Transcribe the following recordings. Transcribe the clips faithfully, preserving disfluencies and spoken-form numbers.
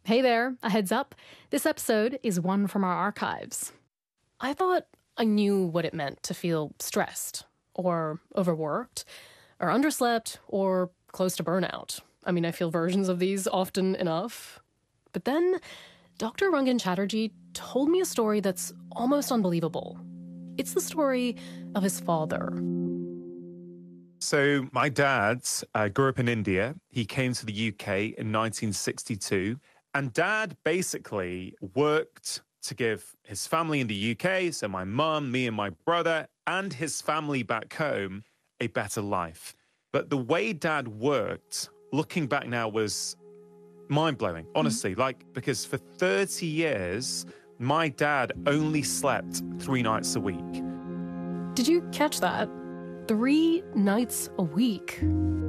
Hey there, a heads up. This episode is one from our archives. I thought I knew what it meant to feel stressed, or overworked, or underslept, or close to burnout. I mean, I feel versions of these often enough. But then Doctor Rangan Chatterjee told me a story that's almost unbelievable. It's the story of his father. So my dad uh, grew up in India. He came to the U K in nineteen sixty-two. And Dad basically worked to give his family in the U K, so my mum, me and my brother, and his family back home, a better life. But the way Dad worked, looking back now, was mind-blowing, honestly. Mm-hmm. Like, because for thirty years, my dad only slept three nights a week. Did you catch that? Three nights a week.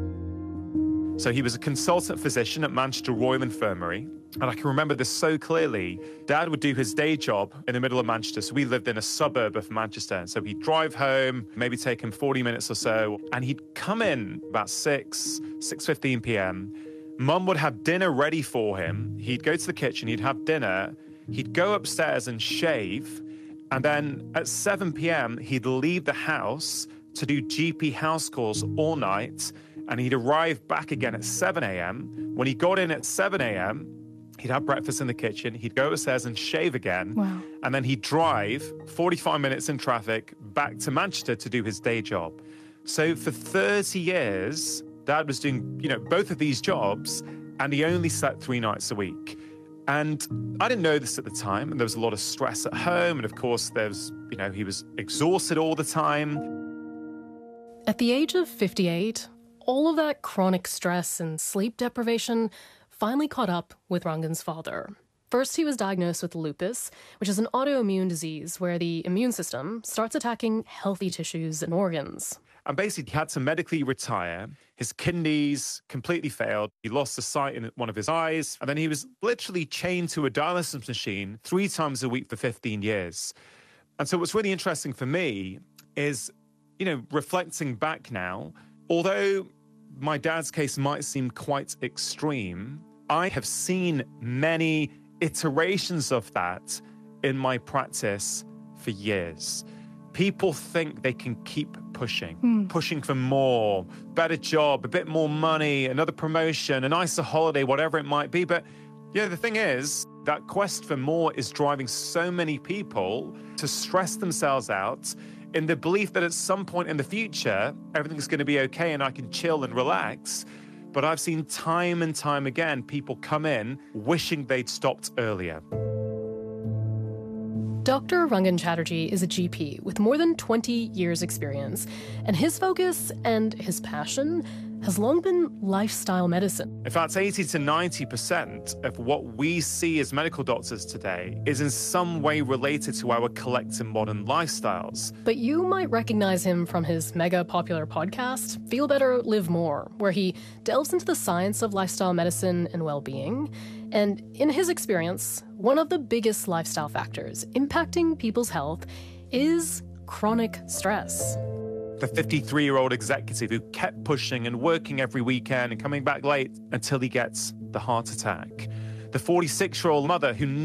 So he was a consultant physician at Manchester Royal Infirmary. And I can remember this so clearly. Dad would do his day job in the middle of Manchester. So we lived in a suburb of Manchester. And so he'd drive home, maybe take him forty minutes or so. And he'd come in about six, six fifteen p.m. Mum would have dinner ready for him. He'd go to the kitchen, he'd have dinner. He'd go upstairs and shave. And then at seven p.m., he'd leave the house to do G P house calls all night. And he'd arrive back again at seven a.m. When he got in at seven a.m., he'd have breakfast in the kitchen, he'd go upstairs and shave again, wow. and then he'd drive forty-five minutes in traffic back to Manchester to do his day job. So for thirty years, Dad was doing, you know, both of these jobs, and he only slept three nights a week. And I didn't know this at the time, and there was a lot of stress at home, and of course there was, you know, he was exhausted all the time. At the age of fifty-eight, all of that chronic stress and sleep deprivation finally caught up with Rangan's father. First, he was diagnosed with lupus, which is an autoimmune disease where the immune system starts attacking healthy tissues and organs. And basically, he had to medically retire. His kidneys completely failed. He lost the sight in one of his eyes. And then he was literally chained to a dialysis machine three times a week for fifteen years. And so what's really interesting for me is, you know, reflecting back now, although my dad's case might seem quite extreme, I have seen many iterations of that in my practice for years. People think they can keep pushing, mm. pushing for more, better job, a bit more money, another promotion, a nicer holiday, whatever it might be. But yeah, the thing is, that quest for more is driving so many people to stress themselves out in the belief that at some point in the future, everything's going to be okay and I can chill and relax. But I've seen time and time again, people come in wishing they'd stopped earlier. Doctor Rangan Chatterjee is a G P with more than twenty years' experience, and his focus and his passion has long been lifestyle medicine. In fact, eighty to ninety percent of what we see as medical doctors today is in some way related to our collective modern lifestyles. But you might recognize him from his mega popular podcast, Feel Better, Live More, where he delves into the science of lifestyle medicine and well-being. And in his experience, one of the biggest lifestyle factors impacting people's health is chronic stress. The fifty-three-year-old executive who kept pushing and working every weekend and coming back late until he gets the heart attack. The forty-six-year-old mother who